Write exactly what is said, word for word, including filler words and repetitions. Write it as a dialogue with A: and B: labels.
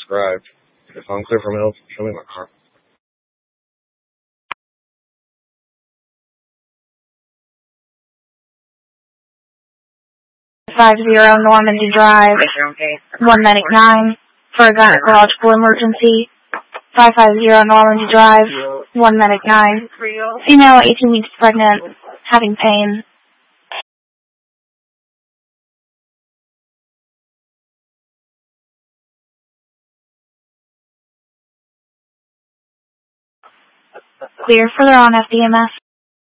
A: described. If I'm clear for mail, show me my car.
B: Five zero Normandy Drive, one medic nine, for a gynecological emergency. Five five zero Normandy Drive, one medic nine, female eighteen weeks pregnant, having pain. Clear further on F D M S.